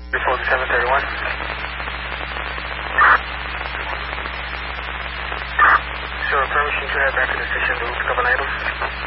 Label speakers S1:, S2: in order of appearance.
S1: Report 731. Sure, permission to head back to the station to pick up an item.